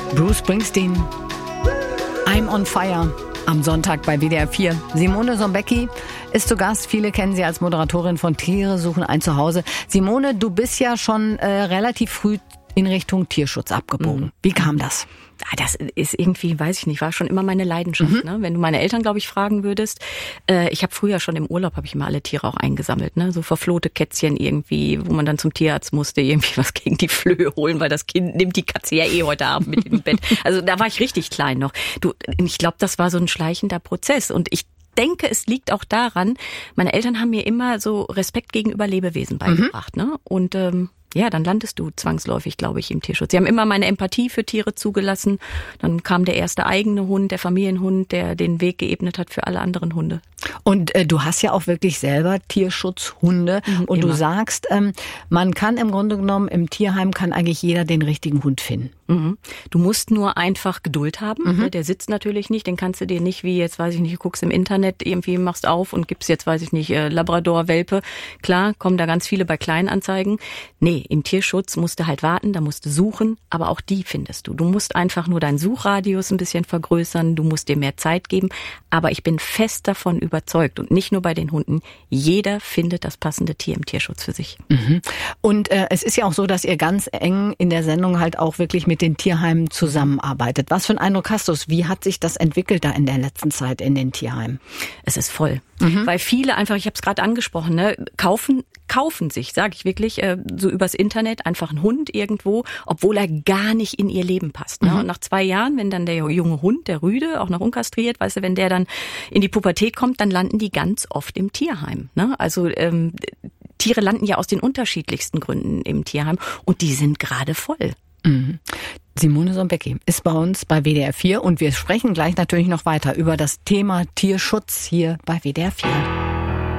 Bruce Springsteen, I'm on Fire, am Sonntag bei WDR 4. Simone Sonbecki ist zu Gast. Viele kennen sie als Moderatorin von Tiere suchen ein Zuhause. Simone, du bist ja schon relativ früh in Richtung Tierschutz abgebogen. Wie kam das? Das ist irgendwie, weiß ich nicht, war schon immer meine Leidenschaft. Ne? Wenn du meine Eltern, glaube ich, fragen würdest, ich habe früher schon im Urlaub, habe ich immer alle Tiere auch eingesammelt, ne? So verflohte Kätzchen irgendwie, wo man dann zum Tierarzt musste, irgendwie was gegen die Flöhe holen, weil das Kind nimmt die Katze ja heute Abend mit ins Bett. Also da war ich richtig klein noch. Ich glaube, das war so ein schleichender Prozess und ich denke, es liegt auch daran, meine Eltern haben mir immer so Respekt gegenüber Lebewesen beigebracht, ne? Und ja, dann landest du zwangsläufig, glaube ich, im Tierschutz. Sie haben immer meine Empathie für Tiere zugelassen. Dann kam der erste eigene Hund, der Familienhund, der den Weg geebnet hat für alle anderen Hunde. Und du hast ja auch wirklich selber Tierschutzhunde. Und immer. Du sagst, man kann im Grunde genommen, im Tierheim kann eigentlich jeder den richtigen Hund finden. Du musst nur einfach Geduld haben. Der sitzt natürlich nicht, den kannst du dir nicht wie jetzt, weiß ich nicht, du guckst im Internet, irgendwie machst auf und gibst jetzt, weiß ich nicht, Labrador-Welpe. Klar, kommen da ganz viele bei Kleinanzeigen. Nee, im Tierschutz musst du halt warten, da musst du suchen, aber auch die findest du. Du musst einfach nur deinen Suchradius ein bisschen vergrößern, du musst dir mehr Zeit geben. Aber ich bin fest davon überzeugt und nicht nur bei den Hunden, jeder findet das passende Tier im Tierschutz für sich. Und es ist ja auch so, dass ihr ganz eng in der Sendung halt auch wirklich mit den Tierheimen zusammenarbeitet. Was für einen Eindruck hast du? Wie hat sich das entwickelt da in der letzten Zeit in den Tierheimen? Es ist voll. Weil viele einfach, ich habe es gerade angesprochen, ne, kaufen sich, sage ich wirklich, so übers Internet einfach einen Hund irgendwo, obwohl er gar nicht in ihr Leben passt. Ne? Und nach 2 Jahren, wenn dann der junge Hund, der Rüde, auch noch unkastriert, weißt du, wenn der dann in die Pubertät kommt, dann landen die ganz oft im Tierheim. Ne? Also Tiere landen ja aus den unterschiedlichsten Gründen im Tierheim und die sind gerade voll. Simone Sonbecki ist bei uns bei WDR 4 und wir sprechen gleich natürlich noch weiter über das Thema Tierschutz hier bei WDR 4.